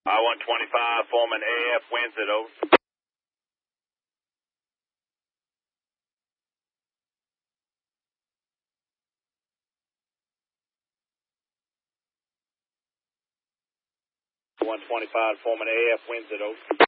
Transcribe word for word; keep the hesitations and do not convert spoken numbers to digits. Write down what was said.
I one twenty-five, Foreman A F, wins it, over. one twenty-five, Foreman A F, wins it, over.